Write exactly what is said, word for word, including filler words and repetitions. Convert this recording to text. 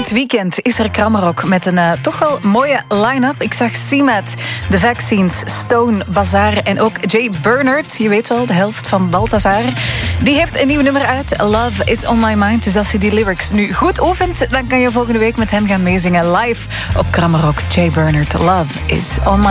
Komend weekend is er Krammerok met een uh, toch wel mooie line-up. Ik zag C-Mat, The Vaccines, Stone, Bazaar en ook Jay Bernard. Je weet wel, de helft van Balthazar. Die heeft een nieuw nummer uit, Love is on my mind. Dus als je die lyrics nu goed oefent, dan kan je volgende week met hem gaan meezingen live op Krammerok. Jay Bernard, Love is on my mind.